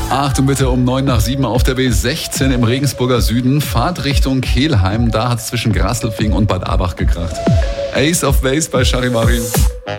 Achtung bitte, um 7:09 auf der B16 im Regensburger Süden. Fahrt Richtung Kelheim, da hat es zwischen Grasselfing und Bad Abach gekracht. Ace of Base bei Charivari.